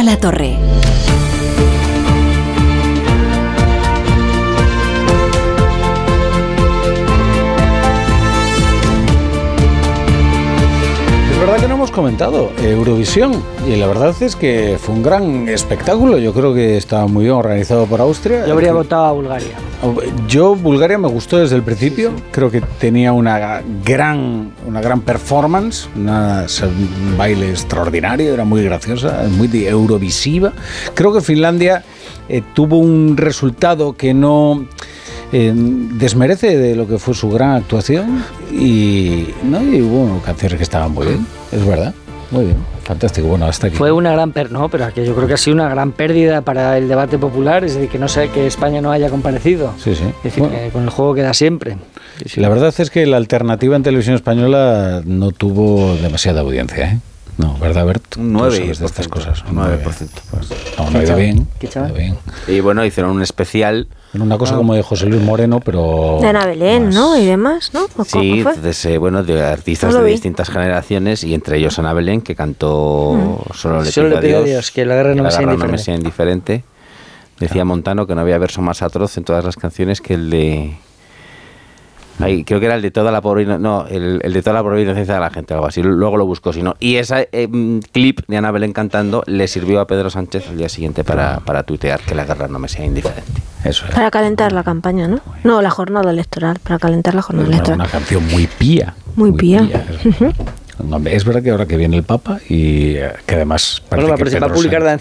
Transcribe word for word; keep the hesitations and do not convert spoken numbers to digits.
Alatorre. Es verdad que no hemos comentado Eurovisión y la verdad es que fue un gran espectáculo. Yo creo que estaba muy bien organizado por Austria. Yo habría votado a Bulgaria. Yo, Bulgaria me gustó desde el principio. Sí, sí. Creo que tenía una gran, una gran performance, una, un baile extraordinario, era muy graciosa, muy eurovisiva. Creo que Finlandia eh, tuvo un resultado que no... Eh, desmerece de lo que fue su gran actuación y, ¿no? y hubo canciones que estaban muy bien, es verdad, muy bien, fantástico. Bueno, hasta aquí. Fue una gran pérdida, no, pero que yo creo que ha sido una gran pérdida para el debate popular, es decir, que no sé que España no haya comparecido. Sí, sí. Es decir, bueno, que con el juego queda siempre. Sí, sí. La verdad es que la alternativa en televisión española no tuvo demasiada audiencia, ¿eh? No, ¿verdad, Bert? Un nueve por ciento de estas cosas. Un nueve por ciento. Pues, no, no ha ido bien, bien. Y bueno, hicieron un especial. Una cosa ah. como de José Luis Moreno, pero... De Ana Belén, más... ¿no? Y demás, ¿no? Sí, de, bueno, de artistas no de vi. distintas generaciones y entre ellos Ana Belén, que cantó mm. Solo le pido, Solo le pido a Dios, Dios, que la guerra no, me, sea no me sea indiferente. Decía ah. Montano que no había verso más atroz en todas las canciones que el de... Ay, creo que era el de toda la pobre no, el, el de toda la pobre inocencia de la gente, algo así. Luego lo busco, si no. Y ese eh, clip de Ana Belén cantando le sirvió a Pedro Sánchez al día siguiente para, para tuitear que la guerra no me sea indiferente. Eso es. Para calentar la campaña, ¿no? No, la jornada electoral, para calentar la jornada es electoral. Una canción muy pía. Muy, muy pía. pía es, uh-huh. Es verdad que ahora que viene el Papa y que además... Bueno, la principal publicar